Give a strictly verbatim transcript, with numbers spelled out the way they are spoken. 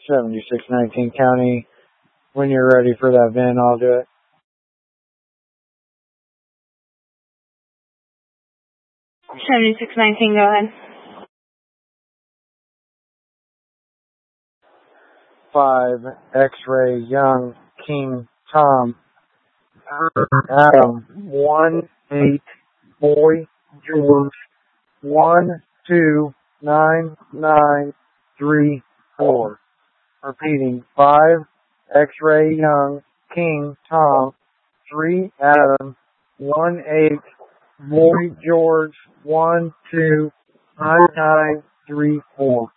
seventy-six nineteen County. When you're ready for that V I N, I'll do it. seventy-six nineteen, go ahead. five X-Ray Young King Tom Adam one eight Boy George one two nine nine three four. Repeating, five X-Ray Young King Tom three Adam one eight Boy George one two nine nine three four.